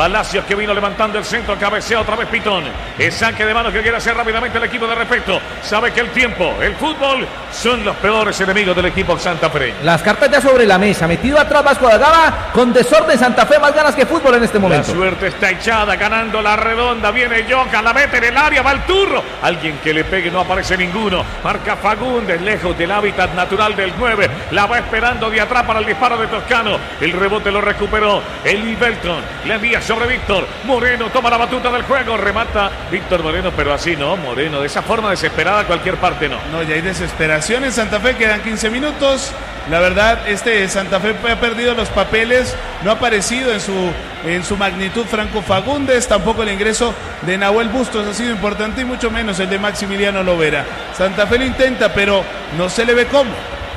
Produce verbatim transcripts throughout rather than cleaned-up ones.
Palacios que vino levantando el centro, cabecea otra vez Pitón. El saque de manos que quiere hacer rápidamente el equipo de Respeto. Sabe que el tiempo, el fútbol, son los peores enemigos del equipo santafereño. Las cartas ya sobre la mesa, metido atrás Vasco da Gama, con desorden Santa Fe, más ganas que fútbol en este momento. La suerte está echada, ganando la redonda, viene Yoka, la mete en el área, va el turro. Alguien que le pegue, no aparece ninguno. Marca Fagundes, lejos del hábitat natural del nueve. La va esperando de atrás para el disparo de Toscano. El rebote lo recuperó el Belton. Le envía sobre Víctor. Moreno toma la batuta del juego. Remata Víctor Moreno, pero así no, Moreno. De esa forma desesperada, cualquier parte no. No, ya hay desesperación en Santa Fe. Quedan quince minutos. La verdad, este Santa Fe ha perdido los papeles. No ha aparecido en su, en su magnitud Franco Fagundes. Tampoco el ingreso de Nahuel Bustos ha sido importante y mucho menos el de Maximiliano Lovera. Santa Fe lo intenta, pero no se le ve cómo.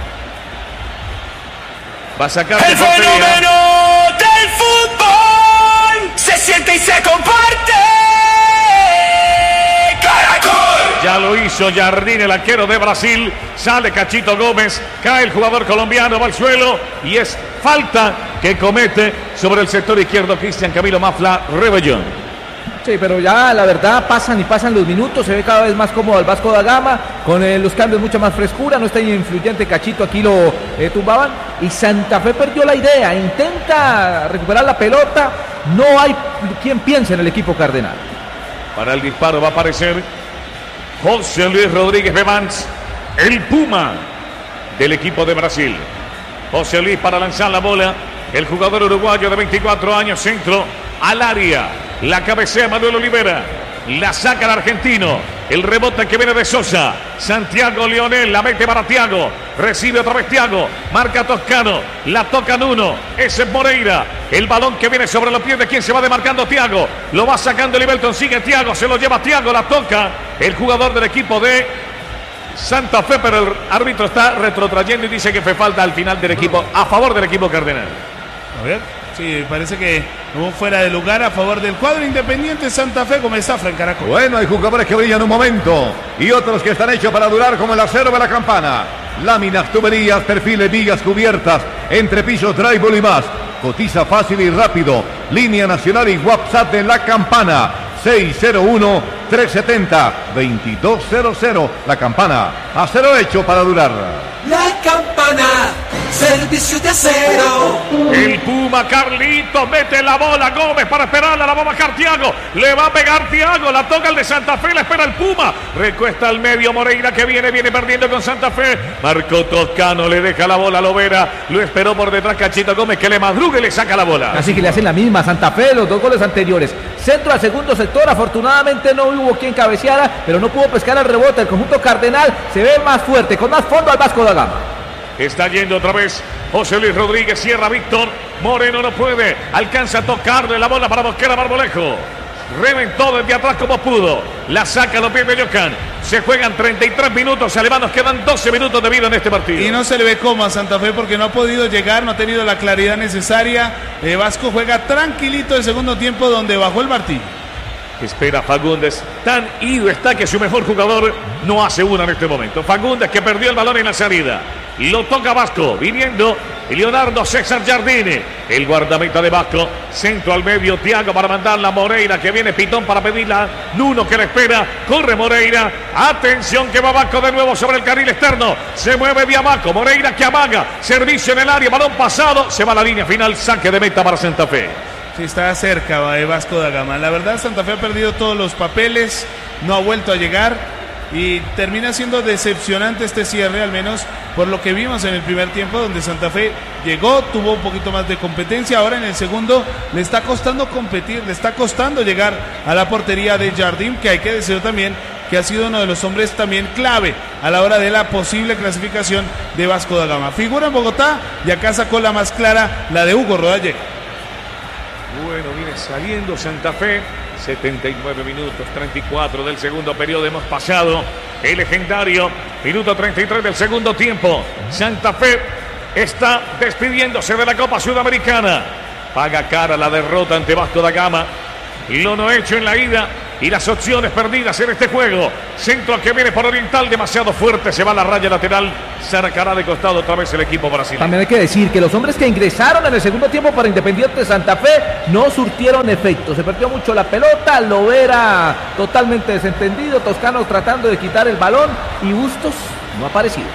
Va a sacar el fenómeno del fútbol se siente y se comparte. Caracol. Ya lo hizo Jardín, el arquero de Brasil. Sale Cachito Gómez, cae el jugador colombiano, va al suelo y es falta que comete sobre el sector izquierdo Cristian Camilo Mafla Rebellón. Sí, pero ya la verdad pasan y pasan los minutos, se ve cada vez más cómodo el Vasco da Gama, con eh, los cambios mucha más frescura, no está influyente Cachito, aquí lo eh, tumbaban, y Santa Fe perdió la idea, intenta recuperar la pelota, no hay quien piense en el equipo cardenal. Para el disparo va a aparecer José Luis Rodríguez Bevans, el Puma del equipo de Brasil. José Luis para lanzar la bola, el jugador uruguayo de veinticuatro años, centro al área. La cabecea Manuel Olivera. La saca el argentino. El rebote que viene de Sosa. Santiago Leonel la mete para Thiago. Recibe otra vez Thiago. Marca Toscano. La tocan uno. Ese es Moreira. El balón que viene sobre los pies de quien se va demarcando Thiago. Lo va sacando Libelton. Sigue Thiago. Se lo lleva Thiago. La toca el jugador del equipo de Santa Fe. Pero el árbitro está retrotrayendo y dice que fue falta al final del equipo. A favor del equipo cardenal. A ver. Sí, parece que hubo fuera de lugar a favor del cuadro Independiente Santa Fe, como está Fran Caracol. Bueno, hay jugadores que brillan un momento y otros que están hechos para durar, como el acero de la campana. Láminas, tuberías, perfiles, vigas cubiertas, entrepisos, drywall y más. Cotiza fácil y rápido. Línea nacional y WhatsApp de la campana. seis cero uno, tres siete cero, dos dos cero cero. La campana, acero hecho para durar. La campana, servicio de acero. El Puma Carlito mete la bola. Gómez para esperarla, la va a bajar Thiago. Le va a pegar Thiago, la toca el de Santa Fe, la espera el Puma. Recuesta al medio Moreira que viene, viene perdiendo con Santa Fe. Marco Toscano le deja la bola a Lovera. Lo esperó por detrás Cachito Gómez que le madruga y le saca la bola. Así que le hacen la misma a Santa Fe, los dos goles anteriores. Centro al segundo sector, afortunadamente no hubo quien cabeceara, pero no pudo pescar el rebote. El conjunto cardenal se ve más fuerte, con más fondo al Vasco da Gama. Está yendo otra vez José Luis Rodríguez, cierra Víctor. Moreno no puede, alcanza a tocarle la bola para Mosquera Marmolejo. Reventó desde atrás como pudo. La saca a los pies de Yocan. Se juegan treinta y tres minutos. Alemanos quedan doce minutos de vida en este partido. Y no se le ve cómo a Santa Fe porque no ha podido llegar, no ha tenido la claridad necesaria. Eh, Vasco juega tranquilito el segundo tiempo donde bajó el martillo. Espera Fagundes. Tan ido está que su mejor jugador no hace una en este momento. Fagundes que perdió el balón en la salida. Lo toca Vasco. Viniendo Leonardo César Jardine. El guardameta de Vasco. Centro al medio. Thiago para mandarla a Moreira. Que viene Pitón para pedirla. Nuno que le espera. Corre Moreira. Atención que va Vasco de nuevo sobre el carril externo. Se mueve Diamaco. Moreira que amaga. Servicio en el área. Balón pasado. Se va a la línea final. Saque de meta para Santa Fe. Sí, está cerca de Vasco da Gama. La verdad, Santa Fe ha perdido todos los papeles, no ha vuelto a llegar y termina siendo decepcionante este cierre, al menos por lo que vimos en el primer tiempo, donde Santa Fe llegó, tuvo un poquito más de competencia. Ahora en el segundo le está costando competir, le está costando llegar a la portería de Jardín, que hay que decir también que ha sido uno de los hombres también clave a la hora de la posible clasificación de Vasco da Gama. Figura en Bogotá y acá sacó la más clara, la de Hugo Rodallega. Bueno, viene saliendo Santa Fe. setenta y nueve minutos, treinta y cuatro del segundo periodo. Hemos pasado el legendario minuto treinta y tres del segundo tiempo. Santa Fe está despidiéndose de la Copa Sudamericana. Paga cara la derrota ante Vasco da Gama. Lo no hecho en la ida y las opciones perdidas en este juego. Centro que viene por Oriental, demasiado fuerte, se va a la raya lateral, sacará de costado otra vez el equipo brasileño. También hay que decir que los hombres que ingresaron en el segundo tiempo para Independiente Santa Fe no surtieron efecto, se perdió mucho la pelota, Lovera totalmente desentendido, Toscano tratando de quitar el balón y Bustos no ha aparecido.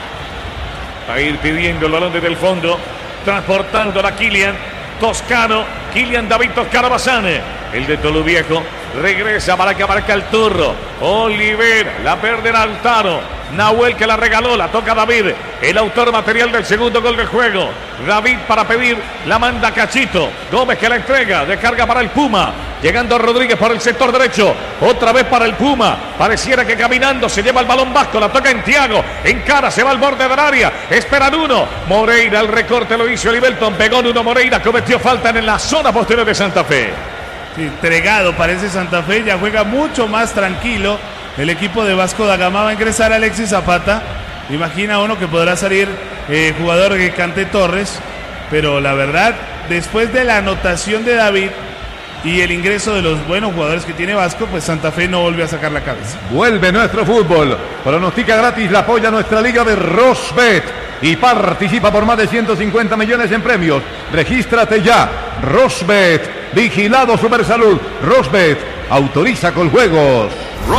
Va a ir pidiendo el balón desde el fondo, transportando a Kylian Toscano, Kylian David Toscano Bazane, el de Toluviejo, regresa para que abarca el turro, Olivera, la perderá Lautaro, Nahuel que la regaló, la toca David, el autor material del segundo gol del juego, David para pedir, la manda Cachito, Gómez que la entrega, descarga para el Puma, llegando Rodríguez por el sector derecho, otra vez para el Puma, pareciera que caminando se lleva el balón Vasco, la toca en Thiago, en cara, se va al borde del área, esperan uno, Moreira, el recorte lo hizo Livelton, pegó en uno Moreira, cometió falta en la zona posterior de Santa Fe. Sí, entregado parece Santa Fe, ya juega mucho más tranquilo. El equipo de Vasco da Gama va a ingresar a Alexis Zapata. Imagina uno que podrá salir eh, jugador de Kanté Torres, pero la verdad, después de la anotación de David y el ingreso de los buenos jugadores que tiene Vasco, pues Santa Fe no volvió a sacar la cabeza. Vuelve nuestro fútbol. Pronostica gratis, la apoya nuestra liga de Rosbet y participa por más de ciento cincuenta millones en premios. Regístrate ya. Rosbet, vigilado Supersalud. Rosbet, autoriza con juegos.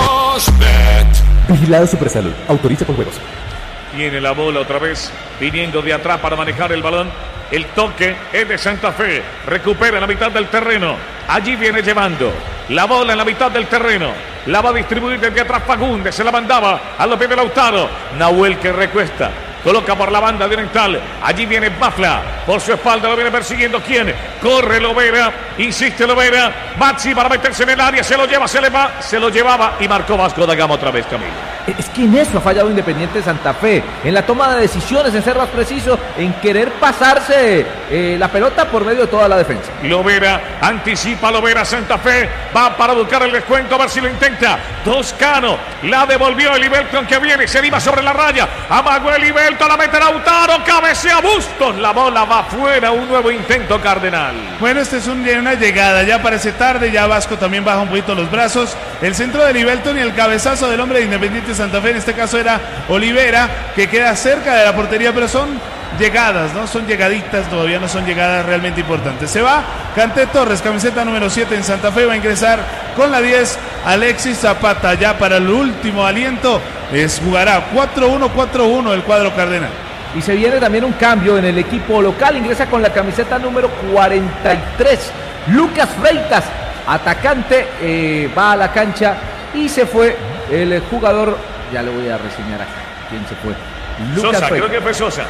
Rosbet. Vigilado Supersalud, autoriza con juegos. Tiene la bola otra vez, viniendo de atrás para manejar el balón. El toque es de Santa Fe. Recupera en la mitad del terreno. Allí viene llevando la bola en la mitad del terreno. La va a distribuir desde atrás Fagundes. Se la mandaba a los pies de Lautaro. Nahuel que recuesta. Coloca por la banda de Oriental. Allí viene Mafla. Por su espalda lo viene persiguiendo. ¿Quién? Corre Lovera. Insiste Lovera. Maxi para meterse en el área. Se lo lleva, se le va. Se lo llevaba y marcó Vasco da Gama otra vez, Camilo. Es que en eso ha fallado Independiente Santa Fe, en la toma de decisiones, en ser más preciso, en querer pasarse eh, la pelota por medio de toda la defensa. Lovera, anticipa Lovera, Santa Fe, va para buscar el descuento, a ver si lo intenta. Toscano, la devolvió el Livelton que viene, se anima sobre la raya, amagó el Livelton, la mete Lautaro, cabecea Bustos, la bola va fuera, un nuevo intento Cardenal. Bueno, esta es un, una llegada, ya parece tarde, ya Vasco también baja un poquito los brazos, el centro de Livelton y el cabezazo del hombre de Independiente Santa Fe, en este caso era Olivera, que queda cerca de la portería, pero son llegadas, ¿no? Son llegaditas, todavía no son llegadas realmente importantes. Se va Kanté Torres, camiseta número siete en Santa Fe, va a ingresar con la diez Alexis Zapata, ya para el último aliento, es, jugará cuatro uno cuatro uno el cuadro cardenal. Y se viene también un cambio en el equipo local, ingresa con la camiseta número cuarenta y tres, Lucas Freitas, atacante, eh, va a la cancha y se fue el jugador, ya le voy a reseñar acá, ¿quién se fue? Lucas Sosa, Freitas. Creo que fue Sosa.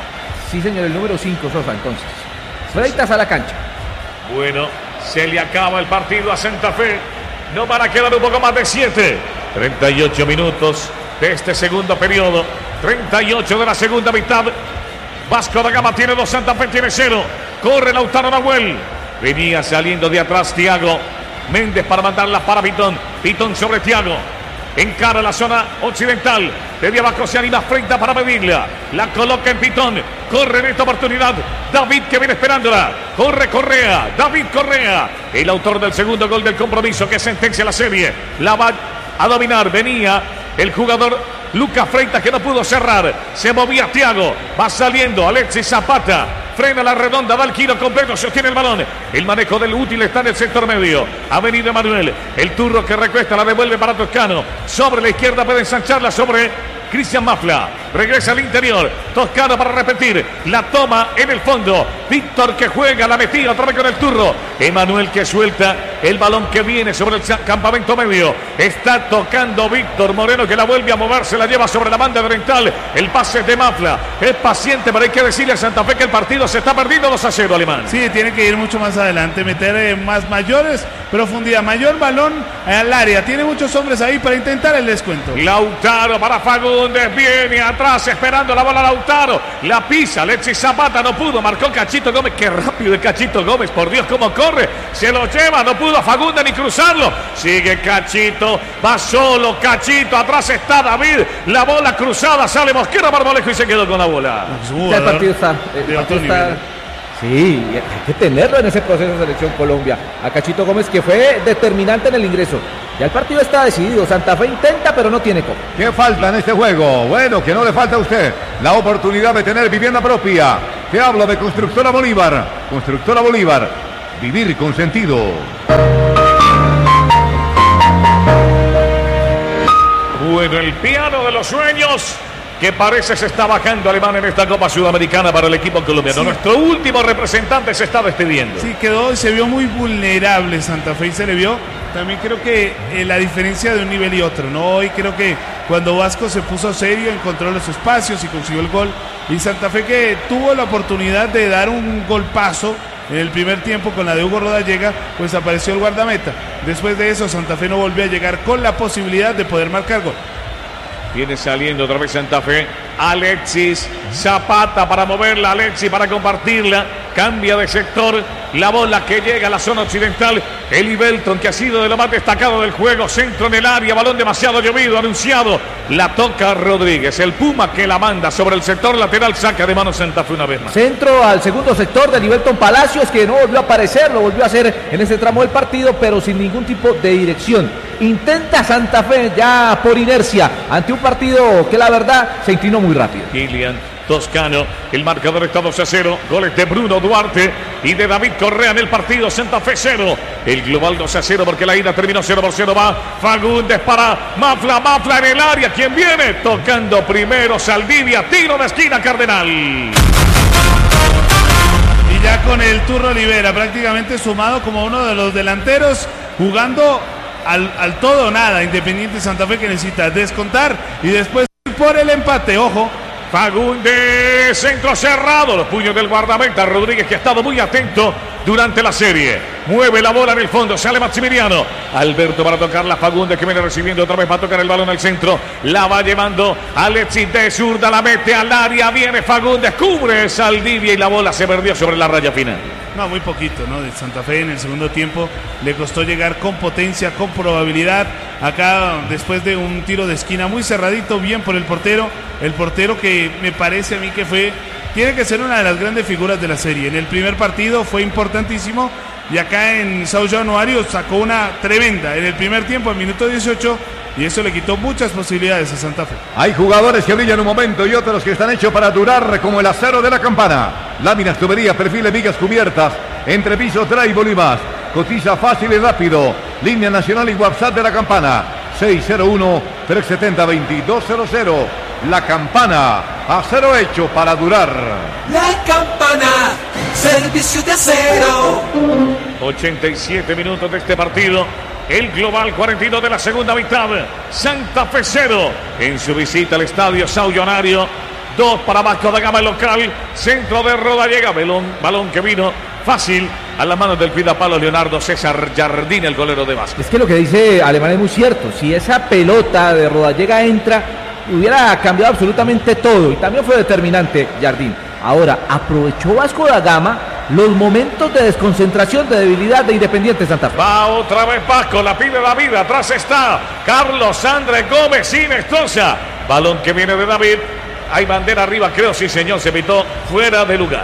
Sí, señor, el número cinco, Sosa, entonces. Freitas a la cancha. Bueno, se le acaba el partido a Santa Fe. No van a quedar un poco más de siete. treinta y ocho minutos de este segundo periodo. treinta y ocho de la segunda mitad. Vasco da Gama tiene dos, Santa Fe tiene cero. Corre Lautaro Nahuel. Venía saliendo de atrás Thiago Méndez para mandarla para Pitón. Pitón sobre Thiago. Encara la zona occidental. Desde abajo se anima Freitas para pedirla. La coloca en Pitón. Corre en esta oportunidad David que viene esperándola. Corre Correa. David Correa. El autor del segundo gol del compromiso que sentencia la serie. La va a dominar. Venía el jugador Lucas Freitas que no pudo cerrar. Se movía Thiago. Va saliendo Alexis Zapata. Frena la redonda, da el giro completo, sostiene el balón. El manejo del útil está en el sector medio. Ha venido Manuel. El turro que recuesta, la devuelve para Toscano. Sobre la izquierda puede ensancharla sobre Cristian Mafla. Regresa al interior. Toscano para repetir. La toma en el fondo. Víctor que juega, la metida otra vez con el turro. Emanuel que suelta el balón que viene sobre el campamento medio. Está tocando Víctor Moreno que la vuelve a mover. Se la lleva sobre la banda oriental. El pase de Mafla. Es paciente, pero hay que decirle a Santa Fe que el partido se está perdiendo dos a cero, Alemán. Sí, tiene que ir mucho más adelante. Meter eh, más mayores profundidad. Mayor balón al área. Tiene muchos hombres ahí para intentar el descuento. Lautaro para Fagundes. Viene atrás esperando la bola Lautaro. La pisa Alexis Zapata. No pudo. Marcó Cachito Gómez. Qué rápido es Cachito Gómez. Por Dios, cómo corre. Se lo lleva. No pudo Fagundes ni cruzarlo. Sigue Cachito. Va solo Cachito. Atrás está David. La bola cruzada. Sale Mosquera Barbolejo y se quedó con la bola. Ya el partido está. El partido está. Sí, hay que tenerlo en ese proceso de selección Colombia. A Cachito Gómez que fue determinante en el ingreso. Ya el partido está decidido. Santa Fe intenta, pero no tiene cómo. ¿Qué falta en este juego? Bueno, que no le falta a usted la oportunidad de tener vivienda propia. Te hablo de Constructora Bolívar. Constructora Bolívar. Vivir con sentido. Bueno, el piano de los sueños que parece se está bajando Alemán en esta Copa Sudamericana para el equipo colombiano. Sí. Nuestro último representante se está despidiendo. Sí, quedó, se vio muy vulnerable Santa Fe y se le vio. También creo que eh, la diferencia de un nivel y otro, ¿no? Hoy creo que cuando Vasco se puso serio, encontró los espacios y consiguió el gol. Y Santa Fe que tuvo la oportunidad de dar un golpazo en el primer tiempo con la de Hugo Rodallega, pues apareció el guardameta. Después de eso, Santa Fe no volvió a llegar con la posibilidad de poder marcar gol. Viene saliendo otra vez Santa Fe. Alexis Zapata para moverla. Alexis para compartirla. Cambia de sector. La bola que llega a la zona occidental. Eli Belton, que ha sido de lo más destacado del juego. Centro en el área. Balón demasiado llovido. Anunciado. La toca Rodríguez. El Puma que la manda sobre el sector lateral. Saca de mano Santa Fe una vez más. Centro al segundo sector de Eli Belton Palacios, que no volvió a aparecer. Lo volvió a hacer en ese tramo del partido, pero sin ningún tipo de dirección. Intenta Santa Fe ya por inercia ante un partido que la verdad se inclinó muy rápido. Kilian Toscano, el marcador está dos a cero, goles de Bruno Duarte y de David Correa en el partido. Santa Fe cero, el global dos a cero porque la ida terminó cero por cero. Va Fagundes para Mafla, Mafla en el área, ¿quién viene? Tocando primero Saldivia, tiro de esquina Cardenal. Y ya con el Turro Olivera prácticamente sumado como uno de los delanteros, jugando al, al todo o nada. Independiente Santa Fe que necesita descontar y después por el empate, ojo. Fagundes, centro cerrado, los puños del guardameta Rodríguez, que ha estado muy atento durante la serie. Mueve la bola en el fondo, sale Maximiliano. Alberto para tocarla, Fagundes que viene recibiendo otra vez para tocar el balón al centro. La va llevando Alexis de zurda, la mete al área, viene Fagundes, cubre Saldivia y la bola se perdió sobre la raya final. No, muy poquito, ¿no? De Santa Fe en el segundo tiempo le costó llegar con potencia, con probabilidad. Acá después de un tiro de esquina muy cerradito, bien por el portero. El portero que me parece a mí que fue, tiene que ser una de las grandes figuras de la serie. En el primer partido fue importantísimo y acá en São Januário sacó una tremenda en el primer tiempo, al minuto dieciocho, y eso le quitó muchas posibilidades a Santa Fe. Hay jugadores que brillan un momento y otros que están hechos para durar, como el acero de la Campana. Láminas, tuberías, perfiles, vigas cubiertas, entrepisos, drywall y más. Cotiza fácil y rápido. Línea nacional y WhatsApp de la Campana. seis cero uno, tres siete cero, dos dos cero cero. La Campana, acero hecho para durar. La Campana, servicio de acero. ochenta y siete minutos de este partido. El global cuarenta y dos de la segunda mitad. Santa Fe cero en su visita al estadio São Januário. Dos para Vasco da Gama, el local. Centro de Rodallega. Balón, balón que vino fácil a las manos del cuidapalo Leonardo César Jardín, el golero de Vasco. Es que lo que dice Alemán es muy cierto. Si esa pelota de Rodallega entra, hubiera cambiado absolutamente todo. Y también fue determinante Jardín. Ahora, aprovechó Vasco da Gama los momentos de desconcentración, de debilidad de Independiente Santa Fe. Va otra vez Vasco, la pide David, atrás está Carlos Andrés Gómez Inestrosa. Balón que viene de David. Hay bandera arriba, creo, sí señor, se pitó fuera de lugar.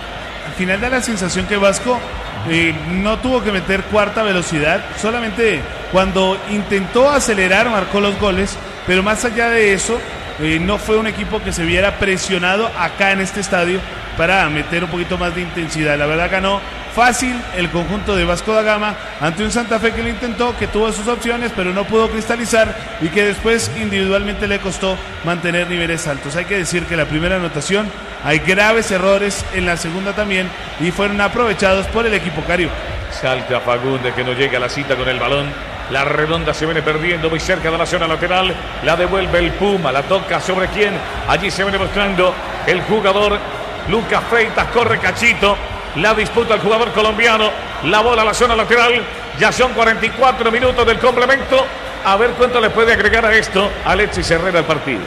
Al final da la sensación que Vasco eh, no tuvo que meter cuarta velocidad, solamente cuando intentó acelerar marcó los goles, pero más allá de eso, eh, no fue un equipo que se viera presionado acá en este estadio para meter un poquito más de intensidad. La verdad ganó fácil el conjunto de Vasco da Gama ante un Santa Fe que lo intentó, que tuvo sus opciones pero no pudo cristalizar y que después individualmente le costó mantener niveles altos. Hay que decir que la primera anotación hay graves errores, en la segunda también, y fueron aprovechados por el equipo carioca. Salta Fagundes que no llega a la cita con el balón. La redonda se viene perdiendo muy cerca de la zona lateral. La devuelve el Puma, la toca sobre quién. Allí se viene mostrando el jugador Lucas Freitas, corre Cachito. La disputa el jugador colombiano. La bola a la zona lateral. Ya son cuarenta y cuatro minutos del complemento. A ver cuánto le puede agregar a esto Alexis Herrera al partido.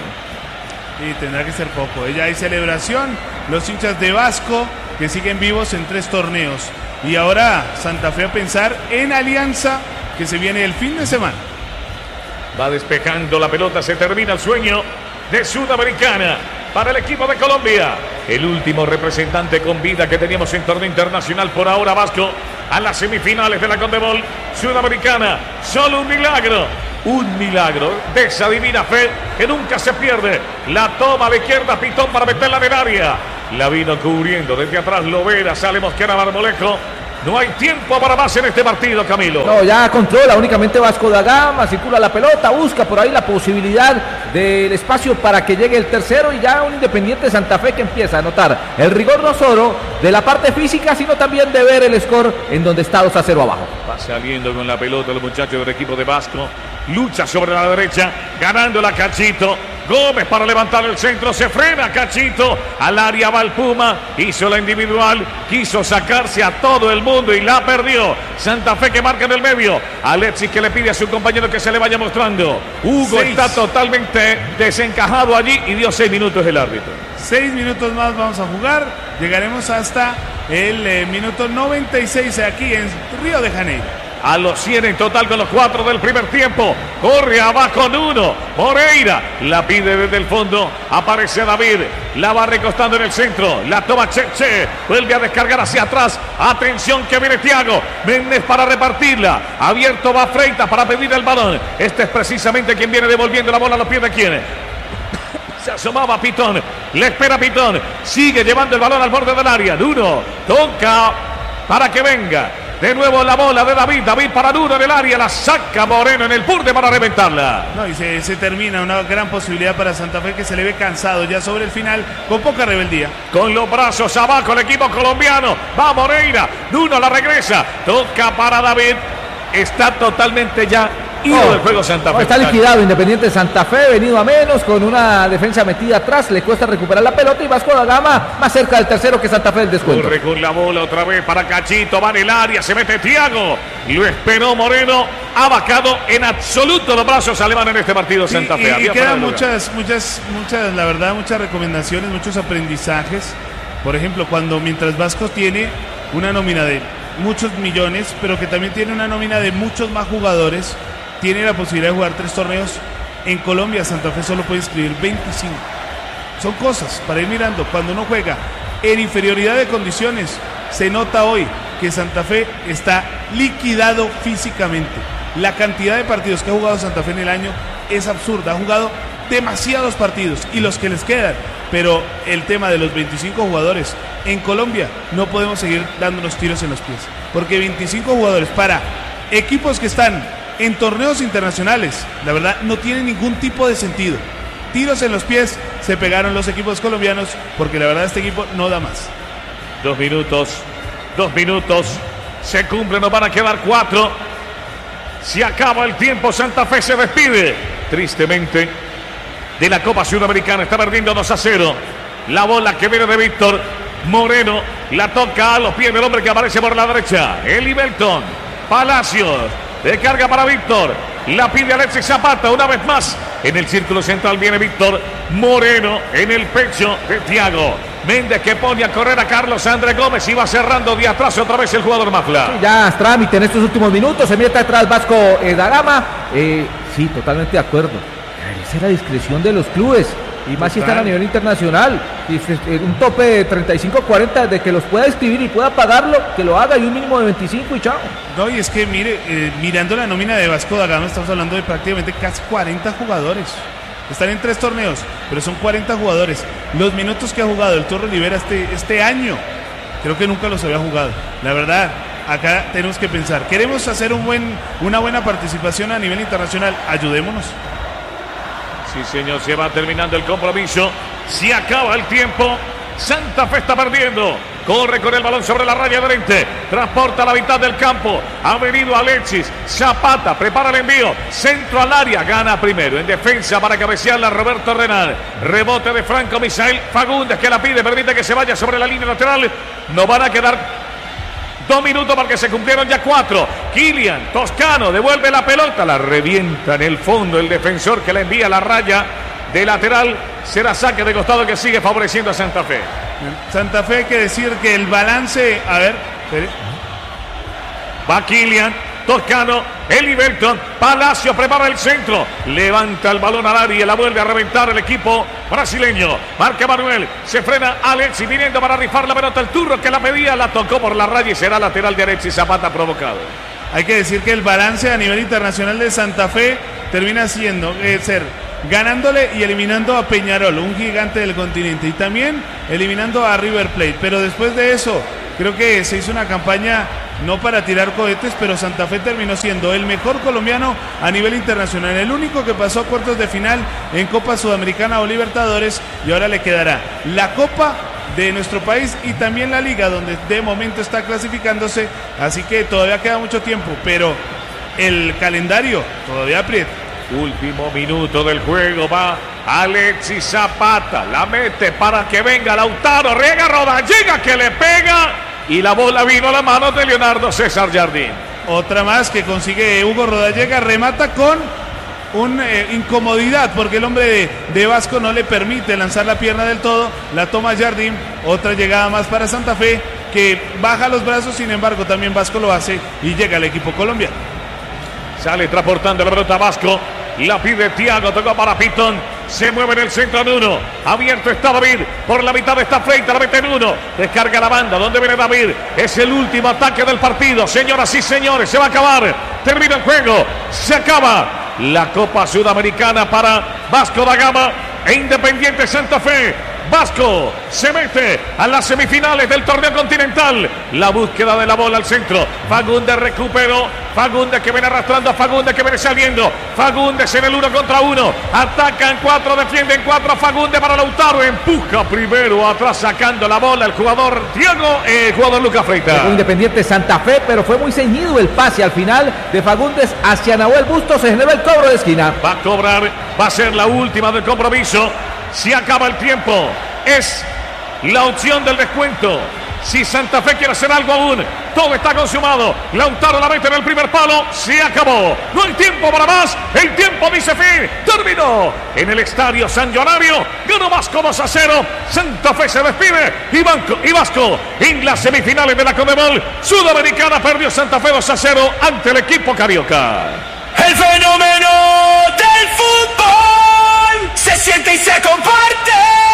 Y tendrá que ser poco. Ya hay celebración. Los hinchas de Vasco que siguen vivos en tres torneos. Y ahora Santa Fe a pensar en Alianza, que se viene el fin de semana. Va despejando la pelota. Se termina el sueño de Sudamericana para el equipo de Colombia. El último representante con vida que teníamos en torneo internacional por ahora, Vasco. a las semifinales de la Conmebol Sudamericana. Solo un milagro, un milagro de esa divina fe que nunca se pierde. La toma de izquierda Pitón para meterla en el área. La vino cubriendo desde atrás Lovera, sale Mosquera Marmolejo. No hay tiempo para más en este partido, Camilo. No, ya controla únicamente Vasco da Gama, circula la pelota, busca por ahí la posibilidad del espacio para que llegue el tercero y ya un Independiente Santa Fe que empieza a notar el rigor no solo de la parte física, sino también de ver el score en donde está dos a cero abajo. Va saliendo con la pelota los muchachos del equipo de Vasco. Lucha sobre la derecha, ganando la Cachito. Gómez para levantar el centro, se frena Cachito, al área va el Puma, hizo la individual, quiso sacarse a todo el mundo y la perdió. Santa Fe que marca en el medio, Alexis que le pide a su compañero que se le vaya mostrando. Hugo seis. Está totalmente desencajado allí y dio seis minutos el árbitro. Seis minutos más vamos a jugar, llegaremos hasta el eh, minuto noventa y seis aquí en Río de Janeiro. A los cien en total con los cuatro del primer tiempo. Corre abajo Nuno. Moreira la pide desde el fondo. Aparece David. La va recostando en el centro. La toma Cheche. Vuelve a descargar hacia atrás. Atención que viene Thiago Méndez para repartirla. Abierto va Freitas para pedir el balón. Este es precisamente quien viene devolviendo la bola a los pies de quien. Se asomaba Pitón. Le espera Pitón. Sigue llevando el balón al borde del área. Nuno toca para que venga. De nuevo la bola de David, David para Nuno en el área, la saca Moreno en el burde para reventarla. No, y se, se termina una gran posibilidad para Santa Fe que se le ve cansado ya sobre el final, con poca rebeldía. Con los brazos abajo el equipo colombiano, va Moreira, Nuno la regresa, toca para David, está totalmente ya ido oh, del juego Santa Fe. Oh, está liquidado Independiente Santa Fe, venido a menos, con una defensa metida atrás, le cuesta recuperar la pelota y Vasco da Gama más cerca del tercero que Santa Fe el descuento. Corre con la bola otra vez para Cachito, va en el área, se mete Thiago, lo esperó Moreno, ha vacado en absoluto los brazos alemanes en este partido Santa Fe. Y, y, y quedan muchas, muchas, muchas, la verdad, muchas recomendaciones, muchos aprendizajes. Por ejemplo, cuando mientras Vasco tiene una nómina de muchos millones, pero que también tiene una nómina de muchos más jugadores, tiene la posibilidad de jugar tres torneos. En Colombia Santa Fe solo puede inscribir veinticinco. Son cosas para ir mirando. Cuando uno juega en inferioridad de condiciones, se nota hoy que Santa Fe está liquidado físicamente. La cantidad de partidos que ha jugado Santa Fe en el año es absurda. Ha jugado demasiados partidos y los que les quedan. Pero el tema de los veinticinco jugadores en Colombia, no podemos seguir dándonos tiros en los pies, porque veinticinco jugadores para equipos que están en torneos internacionales, la verdad no tiene ningún tipo de sentido. Tiros en los pies se pegaron los equipos colombianos, porque la verdad este equipo no da más. Dos minutos, dos minutos, se cumplen, nos van a quedar cuatro. Se acaba el tiempo, Santa Fe se despide tristemente de la Copa Sudamericana, está perdiendo dos a cero. La bola que viene de Víctor Moreno, la toca a los pies del hombre que aparece por la derecha, Eli Belton. Palacios, de carga para Víctor, la pide Alexis Zapata una vez más. En el círculo central viene Víctor Moreno en el pecho de Thiago Méndez, que pone a correr a Carlos André Gómez y va cerrando de atrás otra vez el jugador Mafla. Sí, ya es trámite en estos últimos minutos, se mete atrás Vasco eh, da Gama. Eh, sí, totalmente de acuerdo. Esa es la discreción de los clubes. Y más si están a nivel internacional. Y un tope de treinta y cinco cuarenta de que los pueda escribir y pueda pagarlo, que lo haga, y un mínimo de veinticinco y chao. No, y es que mire, eh, mirando la nómina de Vasco da Gama, estamos hablando de prácticamente casi cuarenta jugadores. Están en tres torneos, pero son cuarenta jugadores. Los minutos que ha jugado el Turro Rivera este, este año, creo que nunca los había jugado. La verdad, acá tenemos que pensar, queremos hacer un buen, una buena participación a nivel internacional, ayudémonos. Sí, señor, se va terminando el compromiso. Se acaba el tiempo. Santa Fe está perdiendo. Corre con el balón sobre la raya de frente. Transporta a la mitad del campo. Ha venido Alexis. Zapata prepara el envío. Centro al área. Gana primero. En defensa para cabecearla Roberto Renal. Rebote de Franco Misael Fagundes, que la pide. Permite que se vaya sobre la línea lateral. No van a quedar dos minutos porque se cumplieron ya cuatro. Kylian Toscano devuelve la pelota, la revienta en el fondo el defensor, que la envía a la raya de lateral. Será saque de costado que sigue favoreciendo a Santa Fe. Santa Fe, hay que decir que el balance, a ver, va Kylian, Toscano, Eliberton, Palacio prepara el centro, levanta el balón al área, la vuelve a reventar el equipo brasileño. Marca Manuel, se frena Alexis viniendo para rifar la pelota, el turno que la pedía, la tocó por la raya y será lateral de Alexis Zapata provocado. Hay que decir que el balance a nivel internacional de Santa Fe termina siendo eh, ser ganándole y eliminando a Peñarol, un gigante del continente, y también eliminando a River Plate. Pero después de eso, creo que se hizo una campaña no para tirar cohetes, pero Santa Fe terminó siendo el mejor colombiano a nivel internacional, el único que pasó a cuartos de final en Copa Sudamericana o Libertadores, y ahora le quedará la Copa de nuestro país y también la Liga, donde de momento está clasificándose, así que todavía queda mucho tiempo, pero el calendario todavía aprieta. Último minuto del juego, va Alexis Zapata, la mete para que venga Lautaro, riega Rodallega que le pega y la bola vino a la mano de Leonardo César Jardín. Otra más que consigue Hugo Rodallega, remata con una eh, incomodidad porque el hombre de, de Vasco no le permite lanzar la pierna del todo, la toma Jardín, otra llegada más para Santa Fe que baja los brazos, sin embargo también Vasco lo hace y llega al equipo colombiano. Sale transportando la pelota Vasco, la pide Thiago, tocó para Pitón, se mueve en el centro de uno, abierto está David, por la mitad está Freita, la mete en uno, descarga la banda, ¿dónde viene David? Es el último ataque del partido, señoras y señores, se va a acabar, termina el juego, se acaba la Copa Sudamericana para Vasco da Gama e Independiente Santa Fe. Vasco se mete a las semifinales del torneo continental. La búsqueda de la bola al centro. Fagundes recuperó. Fagundes que viene arrastrando a Fagundes que viene saliendo. Fagundes en el uno contra uno. Atacan cuatro, defienden cuatro. Fagundes para Lautaro. Empuja primero atrás sacando la bola el jugador Thiago, el jugador Lucas Freita. Independiente Santa Fe, pero fue muy ceñido el pase al final de Fagundes hacia Nahuel Bustos. Se generó el cobro de esquina. Va a cobrar, va a ser la última del compromiso. Si acaba el tiempo, es la opción del descuento. Si Santa Fe quiere hacer algo aún, todo está consumado. Lautaro la mete en el primer palo, se acabó. No hay tiempo para más, el tiempo dice fin. Terminó en el estadio San Dionario. Ganó Vasco dos a cero. Santa Fe se despide y, Banco, y Vasco en las semifinales de la Conmebol Sudamericana perdió Santa Fe dos a cero ante el equipo carioca. El fenómeno del fútbol se siente y se comparte.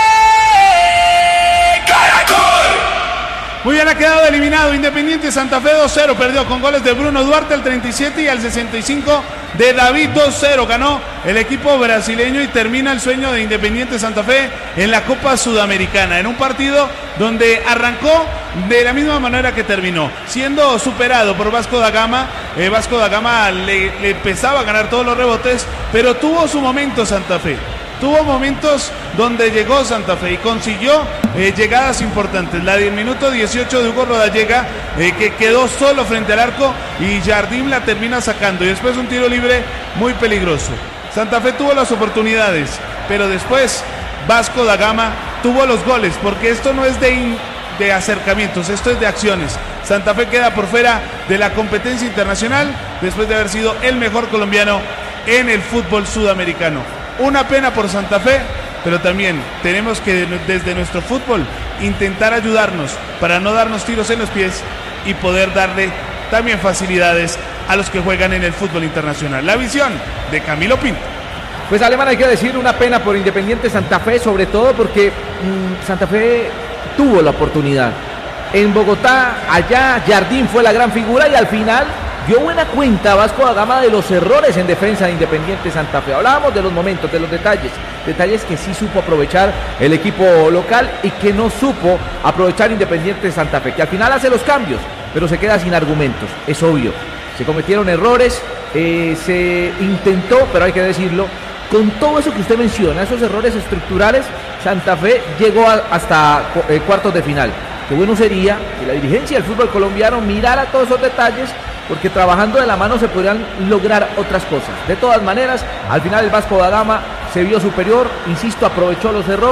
Caracol. Muy bien, ha quedado eliminado Independiente Santa Fe dos cero, perdió con goles de Bruno Duarte al treinta y siete y al sesenta y cinco de David. Dos cero ganó el equipo brasileño y termina el sueño de Independiente Santa Fe en la Copa Sudamericana, en un partido donde arrancó de la misma manera que terminó, siendo superado por Vasco da Gama. eh, Vasco da Gama le, le empezaba a ganar todos los rebotes, pero tuvo su momento Santa Fe. Tuvo momentos donde llegó Santa Fe y consiguió eh, llegadas importantes. La del minuto dieciocho de Hugo Rodallega, eh, que quedó solo frente al arco y Jardín la termina sacando. Y después un tiro libre muy peligroso. Santa Fe tuvo las oportunidades, pero después Vasco da Gama tuvo los goles, porque esto no es de, in, de acercamientos, esto es de acciones. Santa Fe queda por fuera de la competencia internacional después de haber sido el mejor colombiano en el fútbol sudamericano. Una pena por Santa Fe, pero también tenemos que desde nuestro fútbol intentar ayudarnos para no darnos tiros en los pies y poder darle también facilidades a los que juegan en el fútbol internacional. La visión de Camilo Pinto. Pues Alemán, hay que decir una pena por Independiente Santa Fe, sobre todo porque mmm, Santa Fe tuvo la oportunidad. En Bogotá, allá Jardín fue la gran figura y al final dio buena cuenta Vasco da Gama de los errores en defensa de Independiente Santa Fe. Hablábamos de los momentos, de los detalles, detalles que sí supo aprovechar el equipo local y que no supo aprovechar Independiente Santa Fe, que al final hace los cambios, pero se queda sin argumentos, es obvio. Se cometieron errores, eh, se intentó, pero hay que decirlo, con todo eso que usted menciona, esos errores estructurales, Santa Fe llegó a, hasta eh, cuartos de final. Qué bueno sería que la dirigencia del fútbol colombiano mirara todos esos detalles, porque trabajando de la mano se podrían lograr otras cosas. De todas maneras, al final el Vasco da Gama se vio superior, insisto, aprovechó los errores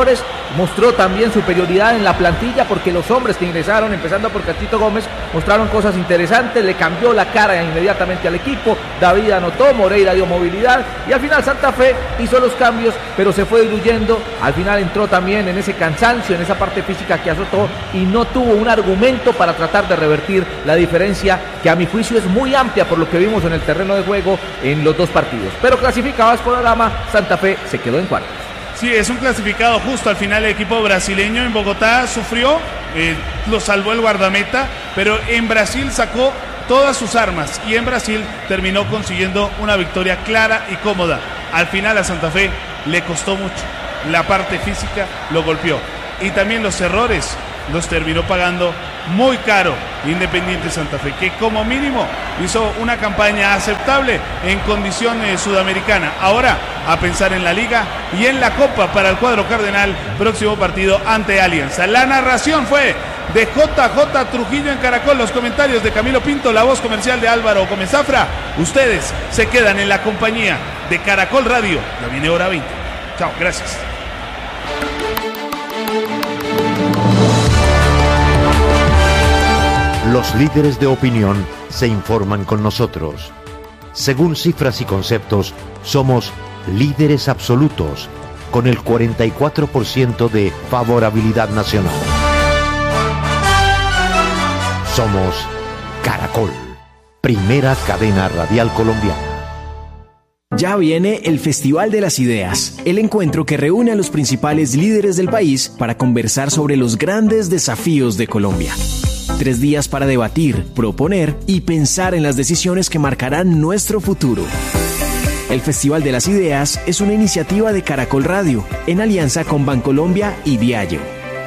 mostró también superioridad en la plantilla porque los hombres que ingresaron, empezando por Cachito Gómez, mostraron cosas interesantes, le cambió la cara inmediatamente al equipo. David anotó, Moreira dio movilidad y al final Santa Fe hizo los cambios, pero se fue diluyendo. Al final entró también en ese cansancio, en esa parte física que azotó y no tuvo un argumento para tratar de revertir la diferencia que a mi juicio es muy amplia por lo que vimos en el terreno de juego en los dos partidos. Pero clasifica Vasco da Gama, Santa Fe se quedó en cuartos. Sí, es un clasificado justo. Al final el equipo brasileño en Bogotá sufrió, eh, lo salvó el guardameta, pero en Brasil sacó todas sus armas y en Brasil terminó consiguiendo una victoria clara y cómoda. Al final a Santa Fe le costó mucho, la parte física lo golpeó y también los errores los terminó pagando muy caro Independiente Santa Fe, que como mínimo hizo una campaña aceptable en condición eh, sudamericana. Ahora a pensar en la Liga y en la Copa para el cuadro cardenal, próximo partido ante Alianza. La narración fue de J J Trujillo en Caracol, los comentarios de Camilo Pinto, la voz comercial de Álvaro Gómez Zafra. Ustedes se quedan en la compañía de Caracol Radio. Ya viene hora veinte. Chao, gracias. Los líderes de opinión se informan con nosotros. Según cifras y conceptos, somos líderes absolutos, con el cuarenta y cuatro por ciento de favorabilidad nacional. Somos Caracol, primera cadena radial colombiana. Ya viene el Festival de las Ideas, el encuentro que reúne a los principales líderes del país para conversar sobre los grandes desafíos de Colombia. Tres días para debatir, proponer y pensar en las decisiones que marcarán nuestro futuro. El Festival de las Ideas es una iniciativa de Caracol Radio, en alianza con Bancolombia y Diageo.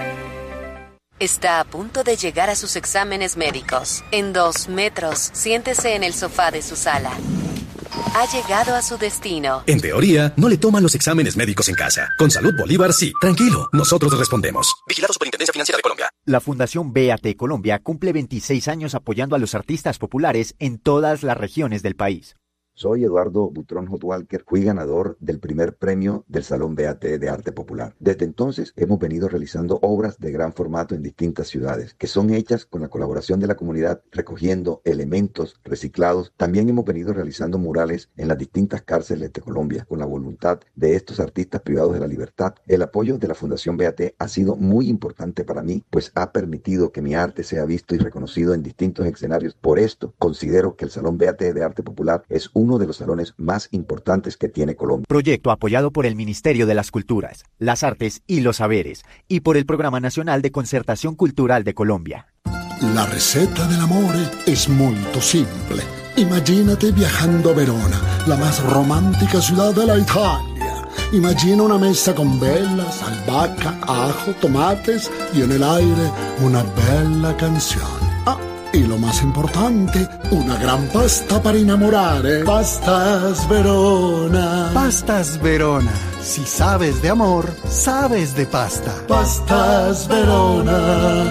Está a punto de llegar a sus exámenes médicos. En dos metros, siéntese en el sofá de su sala. Ha llegado a su destino. En teoría, no le toman los exámenes médicos en casa. Con Salud Bolívar, sí. Tranquilo, nosotros respondemos. Vigilado Superintendencia Financiera de Colombia. La Fundación B A T Colombia cumple veintiséis años apoyando a los artistas populares en todas las regiones del país. Soy Eduardo Butrón Hot Walker, fui ganador del primer premio del Salón B A T de Arte Popular. Desde entonces hemos venido realizando obras de gran formato en distintas ciudades, que son hechas con la colaboración de la comunidad, recogiendo elementos reciclados. También hemos venido realizando murales en las distintas cárceles de Colombia, con la voluntad de estos artistas privados de la libertad. El apoyo de la Fundación B A T ha sido muy importante para mí, pues ha permitido que mi arte sea visto y reconocido en distintos escenarios. Por esto, considero que el Salón B A T de Arte Popular es uno de los salones más importantes que tiene Colombia. Proyecto apoyado por el Ministerio de las Culturas, las Artes y los Saberes y por el Programa Nacional de Concertación Cultural de Colombia. La receta del amore es muy simple. Imagínate viajando a Verona, la más romántica ciudad de la Italia. Imagina una mesa con velas, albahaca, ajo, tomates y en el aire una bella canción. Ah, y lo más importante, una gran pasta para enamorare. Pastas Verona. Pastas Verona. Si sabes de amor, sabes de pasta. Pastas Verona.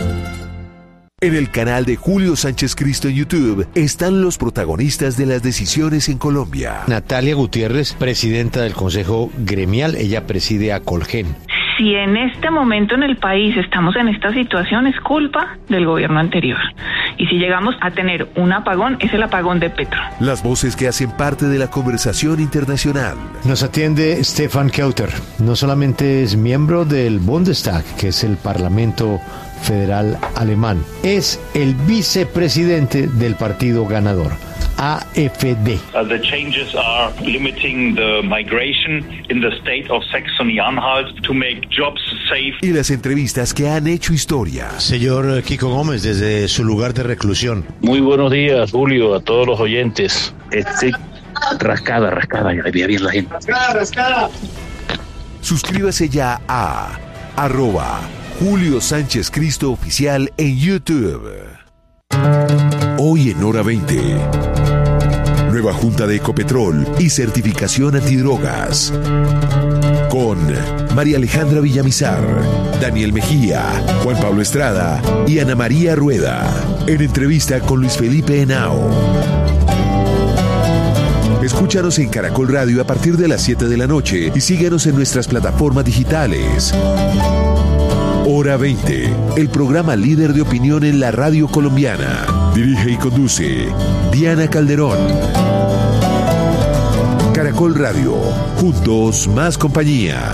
En el canal de Julio Sánchez Cristo en YouTube están los protagonistas de las decisiones en Colombia. Natalia Gutiérrez, presidenta del Consejo Gremial, ella preside a Colgen. Si en este momento en el país estamos en esta situación, es culpa del gobierno anterior. Y si llegamos a tener un apagón, es el apagón de Petro. Las voces que hacen parte de la conversación internacional. Nos atiende Stefan Kauter. No solamente es miembro del Bundestag, que es el Parlamento Federal Alemán, es el vicepresidente del partido ganador, A F D. Uh, the changes are limiting the migration in the state of Saxony-Anhalt to make jobs safe. Y las entrevistas que han hecho historia. Señor Kiko Gómez, desde su lugar de reclusión. Muy buenos días, Julio, a todos los oyentes. Estoy rascada, rascada, ya le vi bien la gente. Rascada, rascada. Suscríbase ya a arroba Julio Sánchez Cristo Oficial en YouTube. Hoy en Hora veinte. Nueva Junta de Ecopetrol y certificación antidrogas. Con María Alejandra Villamizar, Daniel Mejía, Juan Pablo Estrada y Ana María Rueda. En entrevista con Luis Felipe Henao. Escúchanos en Caracol Radio a partir de las siete de la noche y síguenos en nuestras plataformas digitales. Hora veinte, el programa líder de opinión en la radio colombiana. Dirige y conduce Diana Calderón. Caracol Radio, juntos más compañía.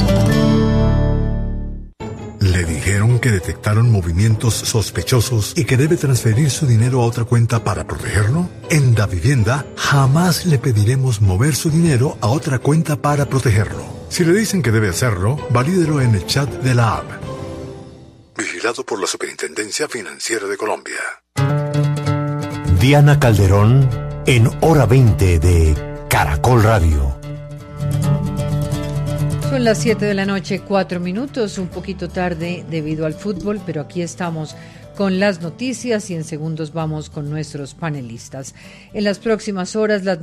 ¿Le dijeron que detectaron movimientos sospechosos y que debe transferir su dinero a otra cuenta para protegerlo? En Davivienda jamás le pediremos mover su dinero a otra cuenta para protegerlo. Si le dicen que debe hacerlo, valídelo en el chat de la app. Vigilado por la Superintendencia Financiera de Colombia. Diana Calderón en Hora veinte de Caracol Radio. Son las siete de la noche, cuatro minutos, un poquito tarde debido al fútbol, pero aquí estamos con las noticias y en segundos vamos con nuestros panelistas. En las próximas horas, las